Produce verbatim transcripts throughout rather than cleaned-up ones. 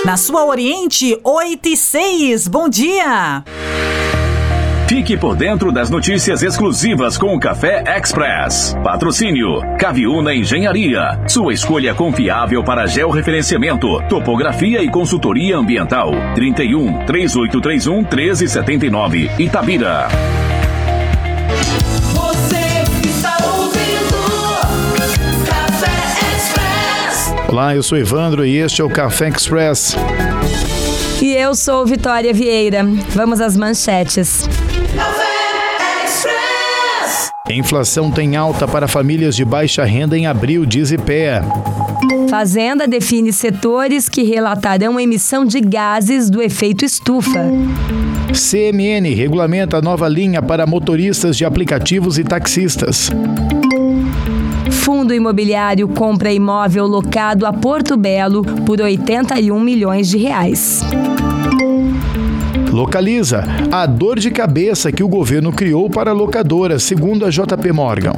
Na sua Oriente, oito e seis. Bom dia! Fique por dentro das notícias exclusivas com o Café Express. Patrocínio Caviúna Engenharia. Sua escolha confiável para georreferenciamento, topografia e consultoria ambiental. trinta e um, três oito três um, treze setenta e nove, Itabira. Você está ouvindo Café Express. Olá, eu sou Evandro e este é o Café Express. E eu sou Vitória Vieira. Vamos às manchetes. Inflação tem alta para famílias de baixa renda em abril, diz I P E A. Fazenda define setores que relatarão emissão de gases do efeito estufa. C M N regulamenta a nova linha para motoristas de aplicativos e taxistas. Fundo imobiliário compra imóvel locado a Porto Belo por oitenta e um milhões de reais. Localiza a dor de cabeça que o governo criou para locadoras, segundo a J P Morgan.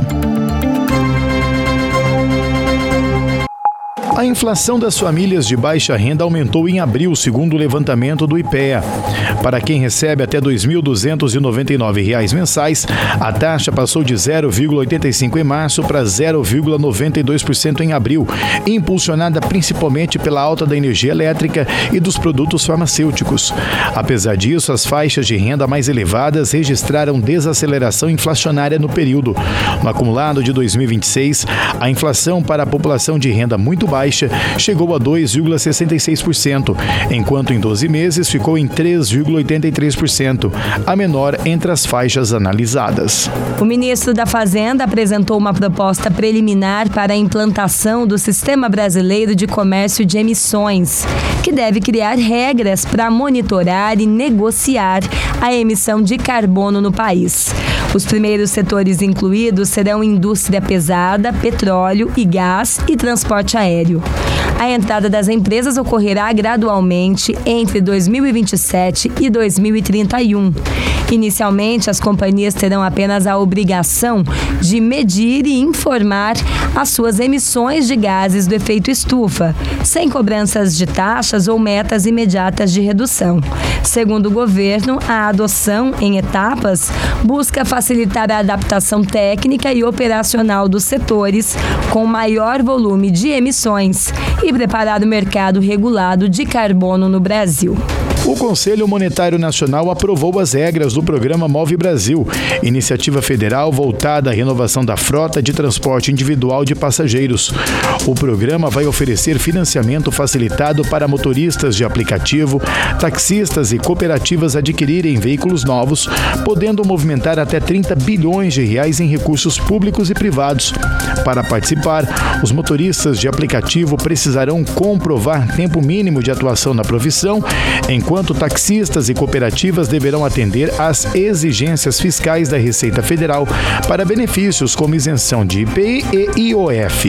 A inflação das famílias de baixa renda aumentou em abril, segundo o levantamento do I P E A. Para quem recebe até dois mil duzentos e noventa e nove reais mensais, a taxa passou de zero vírgula oitenta e cinco em março para zero vírgula noventa e dois por cento em abril, impulsionada principalmente pela alta da energia elétrica e dos produtos farmacêuticos. Apesar disso, as faixas de renda mais elevadas registraram desaceleração inflacionária no período. No acumulado de dois mil e vinte e seis, a inflação para a população de renda muito baixa chegou a dois vírgula sessenta e seis por cento, enquanto em doze meses ficou em três vírgula oitenta e três por cento, a menor entre as faixas analisadas. O ministro da Fazenda apresentou uma proposta preliminar para a implantação do Sistema Brasileiro de Comércio de Emissões, que deve criar regras para monitorar e negociar a emissão de carbono no país. Os primeiros setores incluídos serão indústria pesada, petróleo e gás e transporte aéreo. A entrada das empresas ocorrerá gradualmente entre dois mil e vinte e sete e dois mil e trinta e um. Inicialmente, as companhias terão apenas a obrigação de medir e informar as suas emissões de gases do efeito estufa, sem cobranças de taxas ou metas imediatas de redução. Segundo o governo, a adoção em etapas busca facilitar a adaptação técnica e operacional dos setores com maior volume de emissões e preparar o mercado regulado de carbono no Brasil. O Conselho Monetário Nacional aprovou as regras do programa Move Brasil, iniciativa federal voltada à renovação da frota de transporte individual de passageiros. O programa vai oferecer financiamento facilitado para motoristas de aplicativo, taxistas e cooperativas adquirirem veículos novos, podendo movimentar até trinta bilhões de reais em recursos públicos e privados. Para participar, os motoristas de aplicativo precisarão comprovar tempo mínimo de atuação na profissão, enquanto enquanto taxistas e cooperativas deverão atender às exigências fiscais da Receita Federal para benefícios como isenção de I P I e I O F.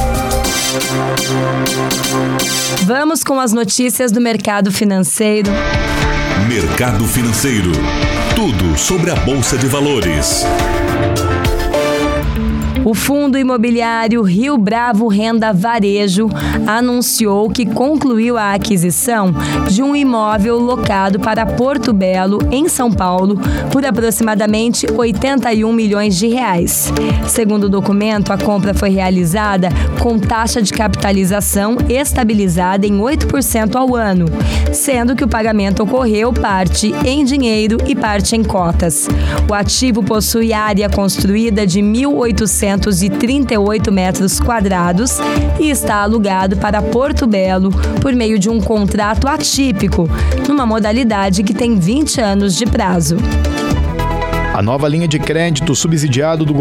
Vamos com as notícias do mercado financeiro. Mercado financeiro. Tudo sobre a Bolsa de Valores. O fundo imobiliário Rio Bravo Renda Varejo anunciou que concluiu a aquisição de um imóvel locado para Porto Belo, em São Paulo, por aproximadamente oitenta e um milhões de reais. Segundo o documento, a compra foi realizada com taxa de capitalização estabilizada em oito por cento ao ano, sendo que o pagamento ocorreu parte em dinheiro e parte em cotas. O ativo possui área construída de mil oitocentos e trinta e oito metros quadrados e está alugado para Porto Belo por meio de um contrato atípico, numa modalidade que tem vinte anos de prazo. A nova linha de crédito subsidiado do